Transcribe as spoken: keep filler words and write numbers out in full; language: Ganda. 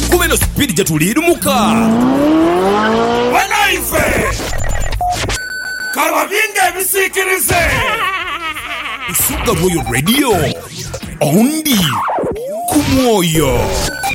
kubeno speed jetulirumuka wanaife kawavinga ebisikirize Isuga Royal Radio ondi kumwoyo.